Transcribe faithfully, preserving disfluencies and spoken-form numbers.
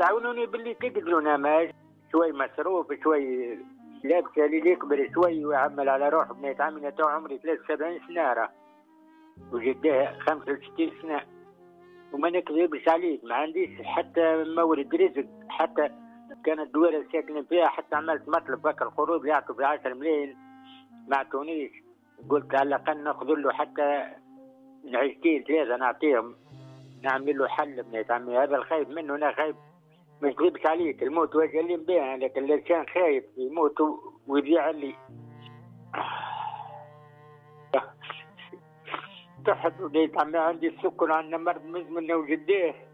تعاونوني باللي تقدروا، انا شوي مصروف شوي لابس اللي يكبر شوي ويعمل على روحه. بنيت عمي تو عمري ثلاثة وسبعين سنه راه، وجداه خمسة وستين سنه، وما نكذبش عليك ما عنديش حتى مورد رزق. حتى كانت الدويره اللي ساكنين فيها حتى عملت مطلب بك القروض اللي يعطوا ب عشرة ملايين ما عطونيش. قلت على الاقل ناخذ له حتى عشتين ثلاثه نعطيهم نعمل له حل. بنيت عمي هذا الخايف منه، انا خايف ما نكذبش عليك، الموت واجه اللي بها، لكن الانسان خايف يموت ويضيع اللي تحت. بنيت عمي عندي السكر، عندنا مرض مزمن وجديه